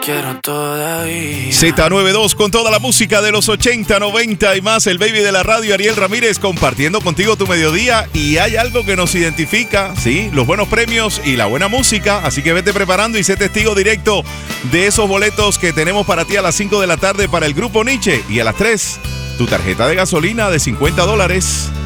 quiero todavía. Z92 con toda la música de los 80, 90 y más. El baby de la radio, Ariel Ramírez, compartiendo contigo tu mediodía. Y hay algo que nos identifica, ¿sí? Los buenos premios y la buena música. Así que vete preparando y sé testigo directo de esos boletos que tenemos para ti a las 5 de la tarde para el Grupo Nietzsche. Y a las 3, tu tarjeta de gasolina de $50.